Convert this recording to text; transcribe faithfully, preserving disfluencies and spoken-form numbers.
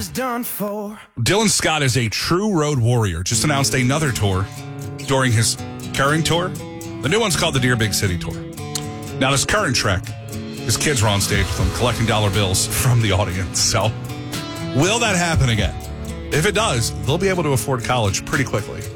done for. Dylan Scott is a true road warrior. Just announced another tour during his current tour. The new one's called the Dear Big City Tour. Now, this current trek, his kids were on stage with him collecting dollar bills from the audience. So, will that happen again? If it does, they'll be able to afford college pretty quickly.